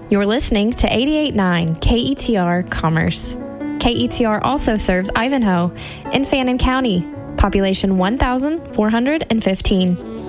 You're listening to 88.9 KETR Commerce. KETR also serves Ivanhoe in Fannin County, population 1,415.